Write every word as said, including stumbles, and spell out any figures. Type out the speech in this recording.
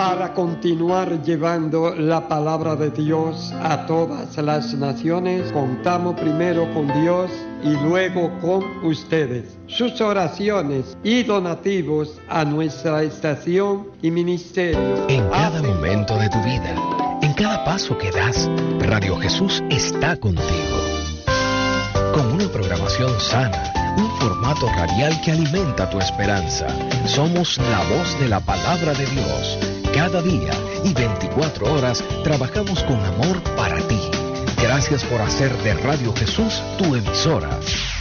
para continuar llevando la palabra de Dios a todas las naciones. Contamos primero con Dios y luego con ustedes. Sus oraciones y donativos a nuestra estación y ministerio. En cada momento de tu vida, en cada paso que das, Radio Jesús está contigo. Con una programación sana, un formato radial que alimenta tu esperanza. Somos la voz de la palabra de Dios. Cada día y veinticuatro horas trabajamos con amor para ti. Gracias por hacer de Radio Jesús tu emisora.